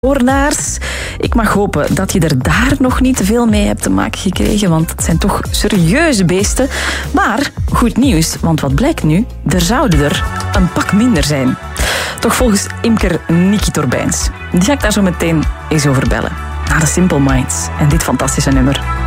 hoornaars. Ik mag hopen dat je er daar nog niet te veel mee hebt te maken gekregen, want het zijn toch serieuze beesten. Maar goed nieuws, want wat blijkt nu? Er zouden er een pak minder zijn. Toch volgens imker Niki Torbijns. Die ga ik daar zo meteen eens over bellen. Na de Simple Minds en dit fantastische nummer.